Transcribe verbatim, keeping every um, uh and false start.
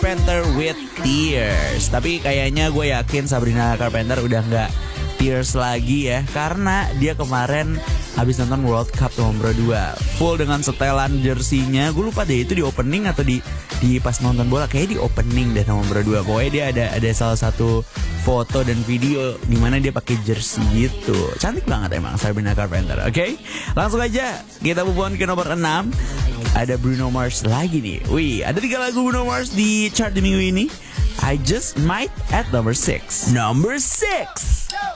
Carpenter with Tears. Tapi kayaknya gue yakin Sabrina Carpenter udah nggak Tears lagi ya, karena dia kemarin habis nonton World Cup nomor dua full dengan setelan jersinya. Gue lupa deh itu di opening atau di di pas nonton bola, kayak di opening deh nomor dua. Pokoknya dia ada ada salah satu foto dan video di mana dia pakai jersey gitu. Cantik banget emang Sabrina Carpenter. Oke, okay? Langsung aja kita move on ke nomor enam. Ada Bruno Mars lagi nih. Wih, ada tiga lagu Bruno Mars di chart di minggu ini. I Just Might at number six. Number six.